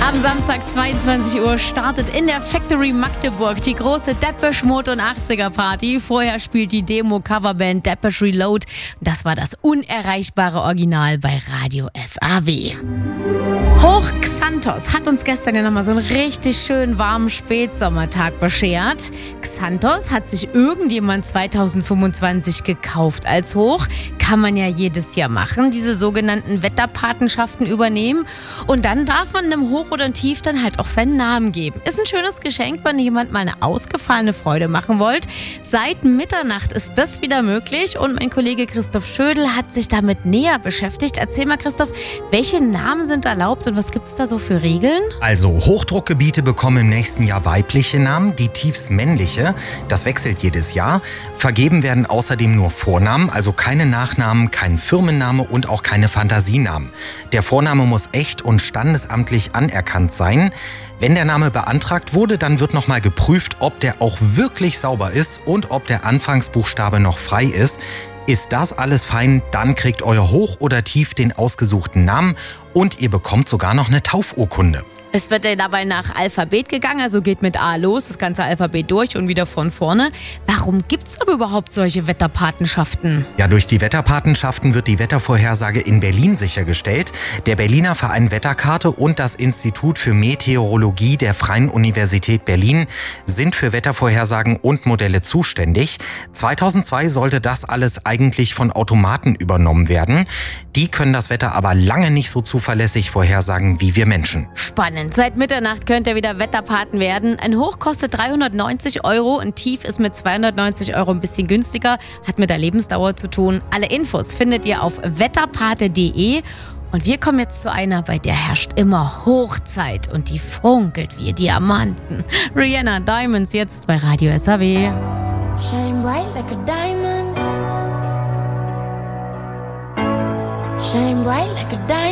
Am Samstag 22 Uhr startet in der Factory Magdeburg die große Depeche Mode und 80er Party. Vorher spielt die Demo-Coverband Depeche Reload. Das war das unerreichbare Original bei Radio SAW. Hoch Xanthos hat uns gestern ja nochmal so einen richtig schönen warmen Spätsommertag beschert. Xanthos hat sich irgendjemand 2025 gekauft als Hoch. Kann man ja jedes Jahr machen, diese sogenannten Wetterpatenschaften übernehmen. Und dann darf man einem Hoch oder ein Tief dann halt auch seinen Namen geben. Ist ein schönes Geschenk, wenn jemand mal eine ausgefallene Freude machen wollt. Seit Mitternacht ist das wieder möglich und mein Kollege Christoph Schödel hat sich damit näher beschäftigt. Erzähl mal, Christoph, welche Namen sind erlaubt und was gibt's da so für Regeln? Also Hochdruckgebiete bekommen im nächsten Jahr weibliche Namen, die Tiefs männliche. Das wechselt jedes Jahr. Vergeben werden außerdem nur Vornamen, also keine Nachnamen, kein Firmenname und auch keine Fantasienamen. Der Vorname muss echt und standesamtlich anerkannt sein. Wenn der Name beantragt wurde, dann wird nochmal geprüft, ob der auch wirklich sauber ist und ob der Anfangsbuchstabe noch frei ist. Ist das alles fein, dann kriegt euer Hoch oder Tief den ausgesuchten Namen und ihr bekommt sogar noch eine Taufurkunde. Es wird ja dabei nach Alphabet gegangen, also geht mit A los, das ganze Alphabet durch und wieder von vorne. Warum gibt's aber überhaupt solche Wetterpatenschaften? Ja, durch die Wetterpatenschaften wird die Wettervorhersage in Berlin sichergestellt. Der Berliner Verein Wetterkarte und das Institut für Meteorologie der Freien Universität Berlin sind für Wettervorhersagen und Modelle zuständig. 2002 sollte das alles eigentlich von Automaten übernommen werden. Die können das Wetter aber lange nicht so zuverlässig vorhersagen wie wir Menschen. Spannend. Seit Mitternacht könnt ihr wieder Wetterpaten werden. Ein Hoch kostet 390 €, ein Tief ist mit 290 € ein bisschen günstiger, hat mit der Lebensdauer zu tun. Alle Infos findet ihr auf wetterpate.de. Und wir kommen jetzt zu einer, bei der herrscht immer Hochzeit und die funkelt wie Diamanten. Rihanna Diamonds jetzt bei Radio SAW. Shine bright like a diamond. Shine bright like a diamond.